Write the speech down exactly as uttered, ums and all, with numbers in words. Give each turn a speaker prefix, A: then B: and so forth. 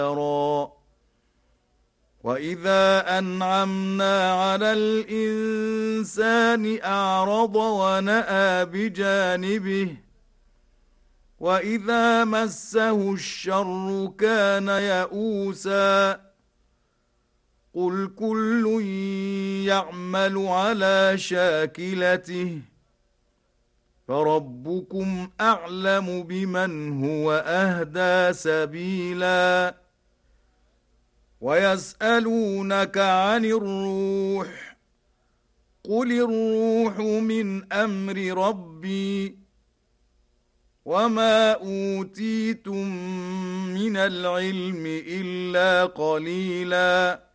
A: وإذا أنعمنا على الإنسان أعرض ونأى بجانبه وإذا مسه الشر كان يئوسا قل كل يعمل على شاكلته فربكم أعلم بمن هو أهدى سبيلا ويسألونك عن الروح قل الروح من أمر ربي وما أوتيتم من العلم إلا قليلا